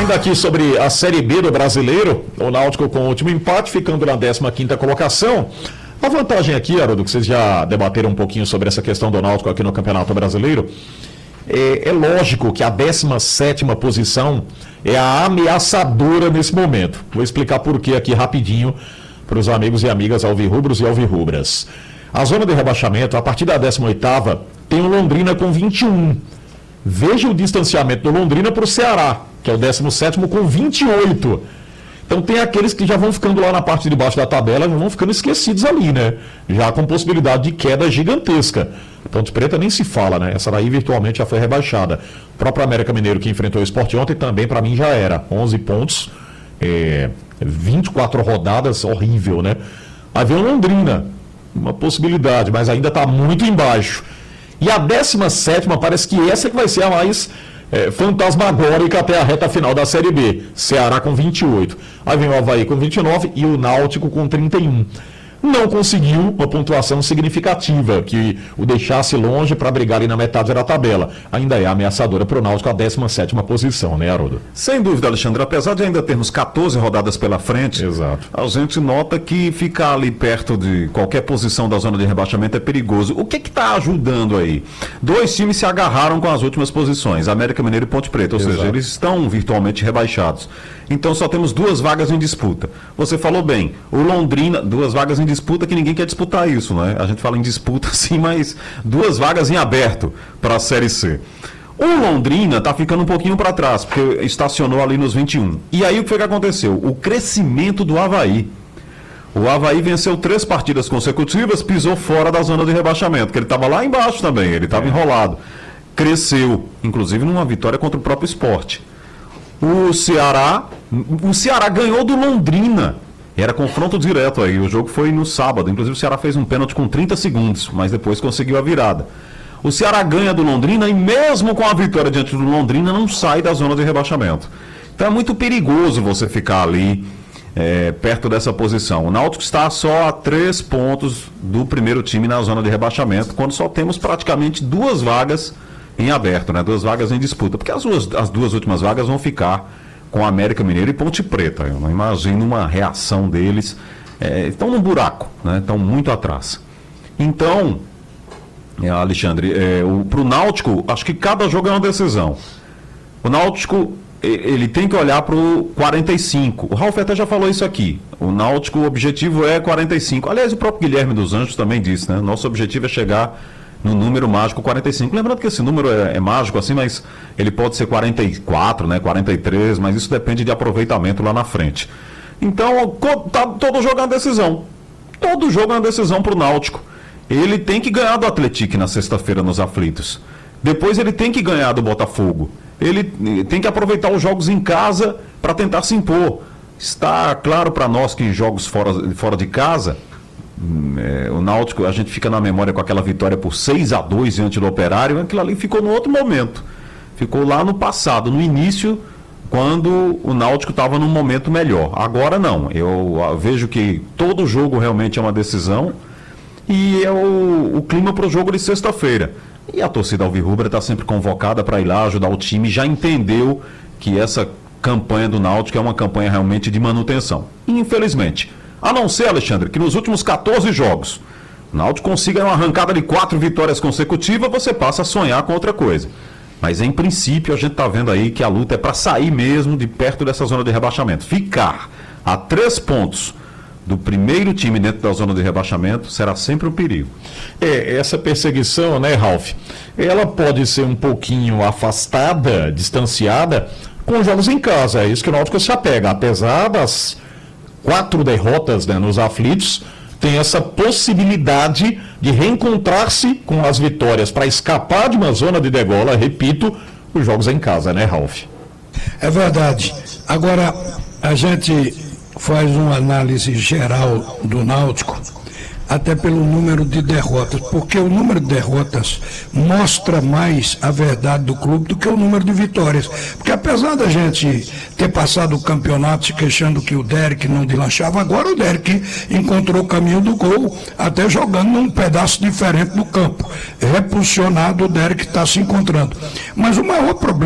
Ainda aqui sobre a Série B do Brasileiro, o Náutico com o último empate, ficando na 15ª colocação. A vantagem aqui, Haroldo, que vocês já debateram um pouquinho sobre essa questão do Náutico aqui no Campeonato Brasileiro, é lógico que a 17ª posição é a ameaçadora nesse momento. Vou explicar por quê aqui rapidinho para os amigos e amigas alvirrubros e alvirrubras. A zona de rebaixamento, a partir da 18ª, tem o Londrina com 21. Veja o distanciamento do Londrina para o Ceará, que é o 17º com 28. Então tem aqueles que já vão ficando lá na parte de baixo da tabela, já vão ficando esquecidos ali, né? Já com possibilidade de queda gigantesca. Ponte Preta nem se fala, né? Essa daí virtualmente já foi rebaixada. O próprio América Mineiro que enfrentou o Sport ontem também para mim já era. 11 pontos, 24 rodadas, horrível, né? Aí vem o Londrina, uma possibilidade, mas ainda está muito embaixo. E a 17ª parece que essa que vai ser a mais fantasmagórica até a reta final da Série B. Ceará com 28. Aí vem o Avaí com 29 e o Náutico com 31. Não conseguiu uma pontuação significativa que o deixasse longe para brigar ali na metade da tabela. Ainda é ameaçadora para o Náutico a 17ª posição, né, Haroldo? Sem dúvida, Alexandre. Apesar de ainda termos 14 rodadas pela frente, exato, a gente nota que ficar ali perto de qualquer posição da zona de rebaixamento é perigoso. O que está ajudando aí? 2 times se agarraram com as últimas posições, América Mineiro e Ponte Preta, ou exato, seja, eles estão virtualmente rebaixados. Então só temos 2 vagas em disputa. Você falou bem, o Londrina, 2 vagas em disputa que ninguém quer disputar isso, né? A gente fala em disputa sim, mas 2 vagas em aberto para a Série C. O Londrina está ficando um pouquinho para trás, porque estacionou ali nos 21. E aí o que foi que aconteceu? O crescimento do Avaí. O Avaí venceu 3 partidas consecutivas, pisou fora da zona de rebaixamento, porque ele estava lá embaixo também, ele estava enrolado. Cresceu, inclusive numa vitória contra o próprio Sport. O Ceará ganhou do Londrina. Era confronto direto aí. O jogo foi no sábado. Inclusive o Ceará fez um pênalti com 30 segundos, mas depois conseguiu a virada. O Ceará ganha do Londrina e mesmo com a vitória diante do Londrina não sai da zona de rebaixamento. Então é muito perigoso você ficar ali perto dessa posição. O Náutico está só a 3 pontos do primeiro time na zona de rebaixamento, quando só temos praticamente 2 vagas em aberto, né? 2 vagas em disputa, porque as 2 últimas vagas vão ficar com América Mineiro e Ponte Preta. Eu não imagino uma reação deles. Estão num buraco, né? Estão muito atrás. Então, Alexandre, para o Náutico, acho que cada jogo é uma decisão. O Náutico, ele tem que olhar para o 45. O Ralf até já falou isso aqui. O Náutico, o objetivo é 45. Aliás, o próprio Guilherme dos Anjos também disse, né? Nosso objetivo é chegar no número mágico 45. Lembrando que esse número é mágico assim, mas ele pode ser 44, né, 43, mas isso depende de aproveitamento lá na frente. Então, todo jogo é uma decisão. Todo jogo é uma decisão para o Náutico. Ele tem que ganhar do Atlético na sexta-feira nos aflitos. Depois ele tem que ganhar do Botafogo. Ele tem que aproveitar os jogos em casa para tentar se impor. Está claro para nós que em jogos fora de casa, o Náutico, a gente fica na memória com aquela vitória por 6-2 diante do Operário. Aquilo ali ficou no outro momento, ficou lá no passado, no início, quando o Náutico estava num momento melhor. Agora não, eu vejo que todo jogo realmente é uma decisão e é o clima para o jogo de sexta-feira. E a torcida alvirrubra está sempre convocada para ir lá ajudar o time, já entendeu que essa campanha do Náutico é uma campanha realmente de manutenção. E, infelizmente, a não ser, Alexandre, que nos últimos 14 jogos o Náutico consiga uma arrancada de 4 vitórias consecutivas, você passa a sonhar com outra coisa. Mas, em princípio, a gente está vendo aí que a luta é para sair mesmo de perto dessa zona de rebaixamento. Ficar a 3 pontos do primeiro time dentro da zona de rebaixamento será sempre um perigo. Essa perseguição, né, Ralf, ela pode ser um pouquinho afastada, distanciada, com jogos em casa. É isso que o Náutico se apega. Apesar das 4 derrotas, né, nos aflitos, tem essa possibilidade de reencontrar-se com as vitórias para escapar de uma zona de degola, repito, os jogos em casa, né, Ralf? É verdade. Agora, a gente faz uma análise geral do Náutico, até pelo número de derrotas, porque o número de derrotas mostra mais a verdade do clube do que o número de vitórias. Porque apesar da gente ter passado o campeonato se queixando que o Derek não deslanchava, agora o Derek encontrou o caminho do gol, até jogando num pedaço diferente do campo. Repulsionado, o Derek está se encontrando. Mas o maior problema